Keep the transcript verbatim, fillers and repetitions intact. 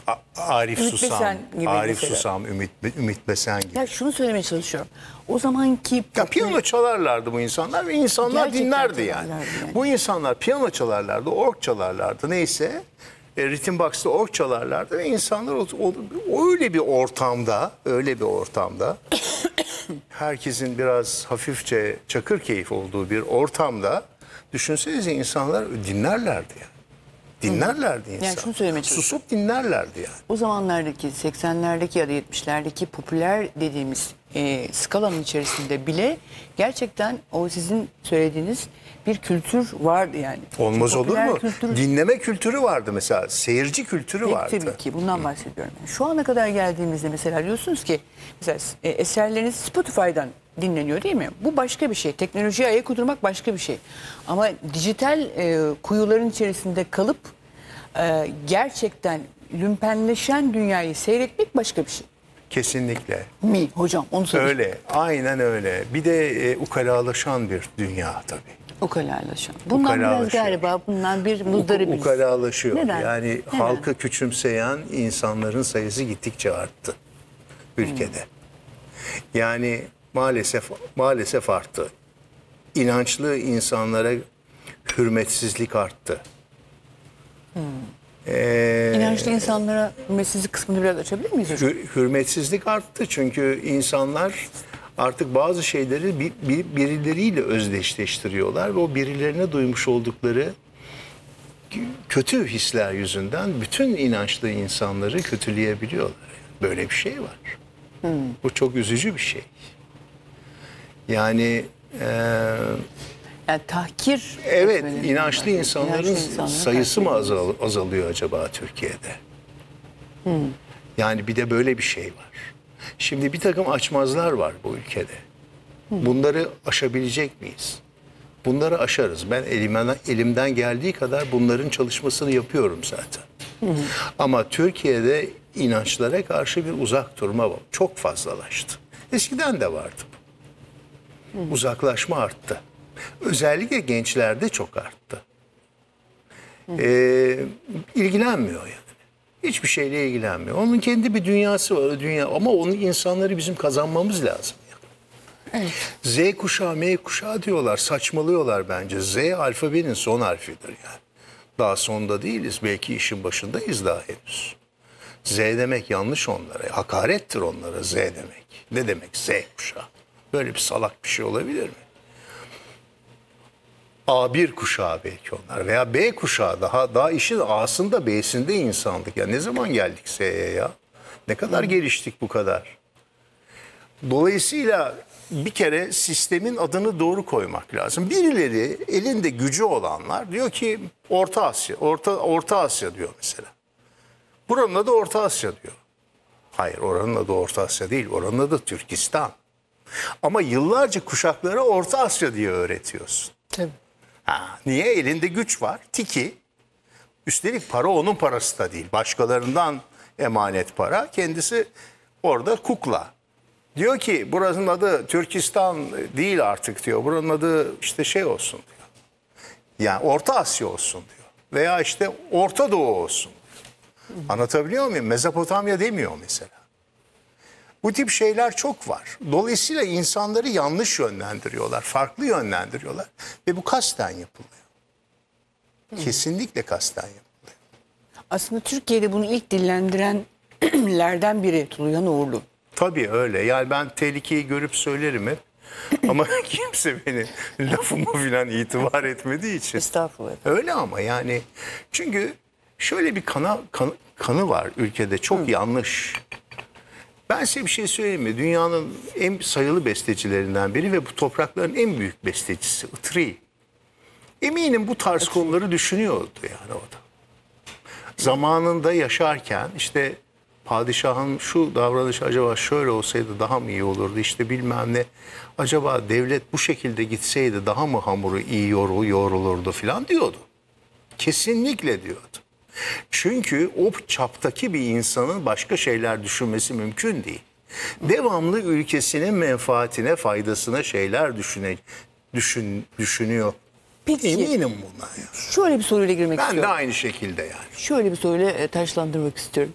A- Arif Ümit Susam, Besen gibi Arif mesela. Susam, Ümit, Ümit Besen gibi. Ya şunu söylemeye çalışıyorum. O zamanki Ya piyano çalarlardı bu insanlar ve insanlar Gerçekten dinlerdi yani. çalarlardı yani. Bu insanlar piyano çalarlardı, org çalarlardı neyse. E, Ritim Box'ta org çalarlardı ve insanlar o, o, o öyle bir ortamda, öyle bir ortamda herkesin biraz hafifçe çakır keyif olduğu bir ortamda düşünsenize insanlar dinlerlerdi yani. Dinlerlerdi insan. Yani şunu söylemeye çalışıyorum. Susup dinlerlerdi yani. o zamanlardaki seksenlerdeki ya da yetmişlerdeki popüler dediğimiz e, skalanın içerisinde bile gerçekten o sizin söylediğiniz bir kültür vardı yani. Olmaz olur Popüler mu? kültür- Dinleme kültürü vardı mesela. Seyirci kültürü Tabii, vardı. tabii ki bundan bahsediyorum. Yani şu ana kadar geldiğimizde mesela diyorsunuz ki mesela e, eserleriniz Spotify'dan dinleniyor değil mi? Bu başka bir şey. Teknolojiye ayak uydurmak başka bir şey. Ama dijital e, kuyuların içerisinde kalıp e, gerçekten lümpenleşen dünyayı seyretmek başka bir şey. Kesinlikle. Mi hocam onu söyleyeyim. Öyle. Aynen öyle. Bir de e, ukalalaşan bir dünya tabii. Ukalalaşan. Bundan biraz Ukalalaşıyor. galiba bundan bir muzdaribiz. Ukalalaşıyor. Neden? Yani Neden? halkı küçümseyen insanların sayısı gittikçe arttı ülkede. Yani maalesef maalesef arttı. İnançlı insanlara hürmetsizlik arttı. Ee, İnançlı insanlara hürmetsizlik kısmını biraz açabilir miyiz hocam? Hür- hürmetsizlik arttı çünkü insanlar artık bazı şeyleri bir, bir- birileriyle özdeşleştiriyorlar ve o birilerine duymuş oldukları kötü hisler yüzünden bütün inançlı insanları kötüleyebiliyorlar. Böyle bir şey var. Bu çok üzücü bir şey. Yani eee, Yani tahkir evet etmeleri. inançlı insanların İnançlı insanları sayısı mı tahkir azal- azalıyor acaba Türkiye'de? Yani bir de böyle bir şey var. Şimdi bir takım açmazlar var bu ülkede. Bunları aşabilecek miyiz? Bunları aşarız. Ben elimden, elimden geldiği kadar bunların çalışmasını yapıyorum zaten. Ama Türkiye'de inançlara karşı bir uzak durma var. Çok fazlalaştı. Eskiden de vardı. Uzaklaşma arttı. Özellikle gençlerde çok arttı. Ee, ilgilenmiyor yani. Hiçbir şeyle ilgilenmiyor. Onun kendi bir dünyası var. O dünya. Ama onun insanları bizim kazanmamız lazım. Yani. Z kuşağı, M kuşağı diyorlar. Saçmalıyorlar bence. Z alfabenin son harfidir yani. Daha sonda değiliz. Belki işin başındayız daha henüz. Z demek yanlış onlara. Hakarettir onlara Z demek. Ne demek Z kuşağı? Böyle bir salak bir şey olabilir mi? A bir kuşağı belki onlar veya B kuşağı daha daha işin A'sında B'sinde insandık. Ya ne zaman geldik Z'ye ya? Ne kadar geliştik bu kadar? Dolayısıyla bir kere sistemin adını doğru koymak lazım. Birileri elinde gücü olanlar diyor ki Orta Asya, Orta Orta Asya diyor mesela. Buranın adı Orta Asya diyor. Hayır, oranın adı Orta Asya değil, oranın adı Türkistan. Ama yıllarca kuşaklara Orta Asya diye öğretiyorsun. Tabii. Ha, niye? Elinde güç var. Tiki. Üstelik para onun parası da değil. Başkalarından emanet para. Kendisi orada kukla. Diyor ki buranın adı Türkistan değil artık diyor. Buranın adı işte şey olsun diyor. Yani Orta Asya olsun diyor. Veya işte Orta Doğu olsun. Anlatabiliyor muyum? Mezopotamya demiyor mesela. Bu tip şeyler çok var. Dolayısıyla insanları yanlış yönlendiriyorlar, farklı yönlendiriyorlar ve bu kasten yapılıyor. Kesinlikle kasten yapılıyor. Aslında Türkiye'de bunu ilk dillendirenlerden biri Tuluyan Uğurlu. Tabii öyle. Yani ben tehlikeyi görüp söylerim hep. Ama kimse benim lafıma falan itibar etmediği için. Estağfurullah. Öyle ama yani çünkü şöyle bir kana, kan- kanı var ülkede çok yanlış. Ben size bir şey söyleyeyim mi? Dünyanın en sayılı bestecilerinden biri ve bu toprakların en büyük bestecisi Itri. Eminim bu tarz konuları düşünüyordu yani o da. Zamanında yaşarken işte padişahın şu davranışı acaba şöyle olsaydı daha mı iyi olurdu işte bilmem ne. Acaba devlet bu şekilde gitseydi daha mı hamuru iyi yoğru, yoğrulurdu falan diyordu. Kesinlikle diyordu. Çünkü o çaptaki bir insanın başka şeyler düşünmesi mümkün değil. Devamlı ülkesinin menfaatine, faydasına şeyler düşüne, düşün, düşünüyor. Peki, Eminim bundan ya. şöyle bir soruyla girmek Ben de istiyorum. aynı şekilde yani. Şöyle bir soruyla e, taşlandırmak istiyorum.